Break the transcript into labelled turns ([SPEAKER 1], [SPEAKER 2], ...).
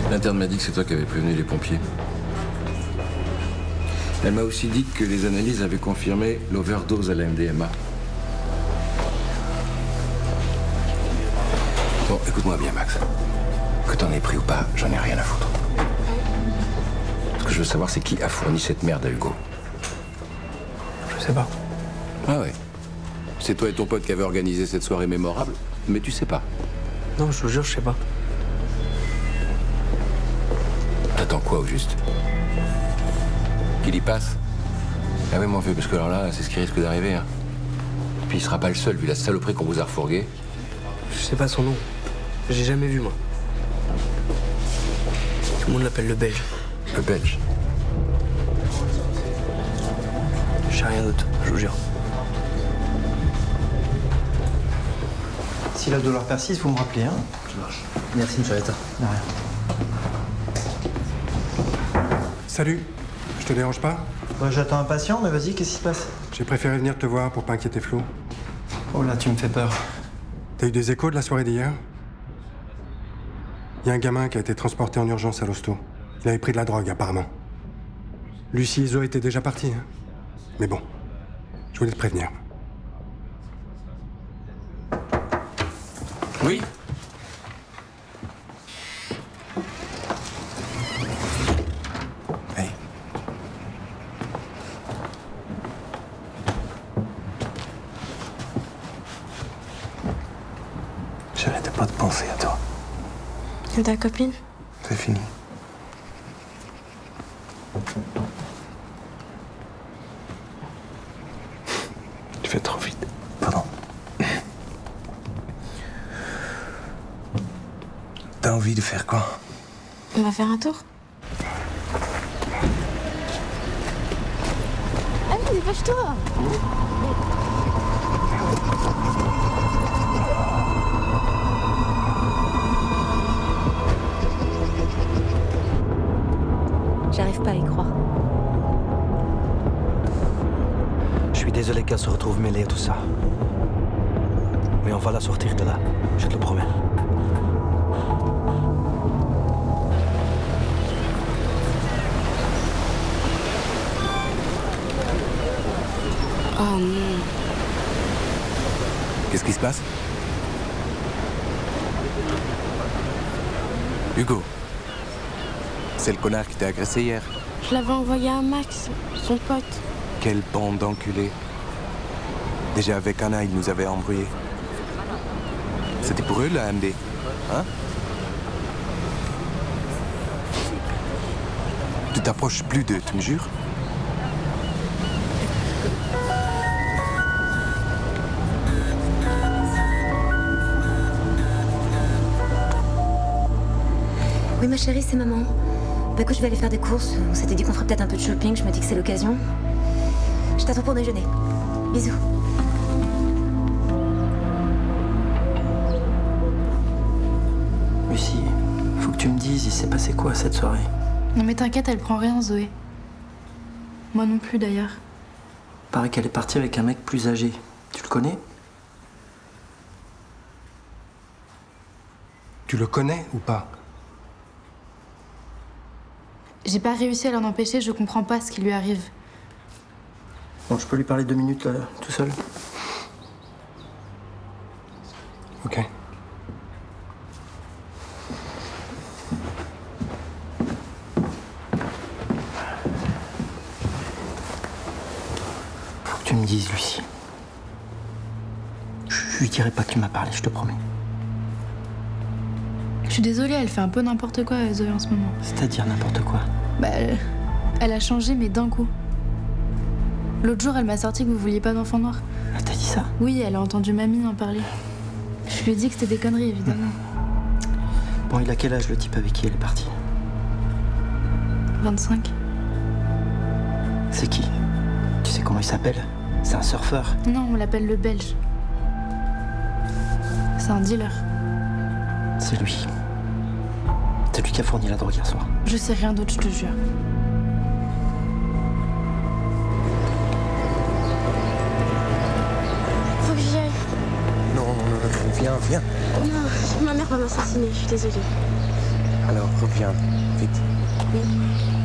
[SPEAKER 1] L'interne m'a dit que c'est toi qui avais prévenu les pompiers. Elle m'a aussi dit que les analyses avaient confirmé l'overdose à la MDMA. Bon, écoute-moi bien, Max. Que t'en aies pris ou pas, j'en ai rien à foutre. Ce que je veux savoir, c'est qui a fourni cette merde à Hugo.
[SPEAKER 2] Je sais pas.
[SPEAKER 1] Ah ouais. C'est toi et ton pote qui avez organisé cette soirée mémorable, mais tu sais pas.
[SPEAKER 2] Non, je vous jure, je sais pas.
[SPEAKER 1] T'attends quoi au juste? Qu'il y passe? Ah oui, mon vieux, parce que alors là, c'est ce qui risque d'arriver. Hein. Puis il sera pas le seul, vu la saloperie qu'on vous a refourguée.
[SPEAKER 2] Je sais pas son nom. J'ai jamais vu, moi. Tout le monde l'appelle le Belge.
[SPEAKER 1] Le Belge?
[SPEAKER 2] Je sais rien d'autre, je vous jure.
[SPEAKER 3] Si la douleur persiste, vous me rappelez, hein?
[SPEAKER 2] Ça marche.
[SPEAKER 3] Merci, M. Aletta. De rien.
[SPEAKER 4] Salut, je te dérange pas?
[SPEAKER 3] Ouais, j'attends impatient, mais vas-y, qu'est-ce qui se passe?
[SPEAKER 4] J'ai préféré venir te voir pour pas inquiéter Flo.
[SPEAKER 3] Oh là, tu me fais peur.
[SPEAKER 4] T'as eu des échos de la soirée d'hier? Il y a un gamin qui a été transporté en urgence à l'hosto. Il avait pris de la drogue, apparemment. Lucie et Zoé étaient déjà partis, hein. Mais bon, je voulais te prévenir.
[SPEAKER 1] Oui? Hey.
[SPEAKER 2] J'arrêtais pas de penser à toi.
[SPEAKER 5] Et ta copine?
[SPEAKER 2] C'est fini. Tu fais trop vite. Pardon. T'as envie de faire quoi?
[SPEAKER 5] On va faire un tour? Allez, dépêche-toi! J'arrive pas à y croire.
[SPEAKER 6] Je suis désolé qu'elle se retrouve mêlée à tout ça. Mais on va la sortir de là, je te le promets.
[SPEAKER 5] Oh non.
[SPEAKER 1] Qu'est-ce qui se passe? Hugo. C'est le connard qui t'a agressé hier.
[SPEAKER 5] Je l'avais envoyé à Max, son pote.
[SPEAKER 7] Quelle bande d'enculés. Déjà avec Anna, il nous avait embrouillés. C'était pour eux, la MD. Hein? Tu t'approches plus d'eux, tu me jures?
[SPEAKER 8] Oui, ma chérie, c'est maman. Bah écoute, je vais aller faire des courses. On s'était dit qu'on ferait peut-être un peu de shopping. Je me dis que c'est l'occasion. Je t'attends pour déjeuner. Bisous.
[SPEAKER 3] Lucie, faut que tu me dises, il s'est passé quoi cette soirée?
[SPEAKER 9] Non mais t'inquiète, elle prend rien, Zoé. Moi non plus, d'ailleurs.
[SPEAKER 3] Paraît qu'elle est partie avec un mec plus âgé. Tu le connais?
[SPEAKER 4] Tu le connais ou pas?
[SPEAKER 9] J'ai pas réussi à l'en empêcher, je comprends pas ce qui lui arrive.
[SPEAKER 3] Bon, je peux lui parler 2 minutes, là, tout seul?
[SPEAKER 4] Ok.
[SPEAKER 3] Faut que tu me dises, Lucie. Je lui dirai pas que tu m'as parlé, je te promets.
[SPEAKER 9] Je suis désolée, elle fait un peu n'importe quoi, Zoé, en ce moment.
[SPEAKER 3] C'est-à-dire n'importe quoi.
[SPEAKER 9] Bah, elle a changé, mais d'un coup. L'autre jour, elle m'a sorti que vous vouliez pas d'enfant noir.
[SPEAKER 3] Elle t'a dit ça?
[SPEAKER 9] Oui, elle a entendu mamie en parler. Je lui ai dit que c'était des conneries, évidemment.
[SPEAKER 3] Bon, il a quel âge, le type avec qui elle est partie?
[SPEAKER 9] 25.
[SPEAKER 3] C'est qui? Tu sais comment il s'appelle? C'est un surfeur.
[SPEAKER 9] Non, on l'appelle le Belge. C'est un dealer.
[SPEAKER 3] C'est lui. C'est lui qui a fourni la drogue hier soir.
[SPEAKER 9] Je sais rien d'autre, je te jure.
[SPEAKER 5] Faut que j'y aille.
[SPEAKER 2] Non, viens.
[SPEAKER 5] Non, ma mère va m'assassiner, je suis désolée.
[SPEAKER 2] Alors, reviens. Viens, vite.
[SPEAKER 5] Oui.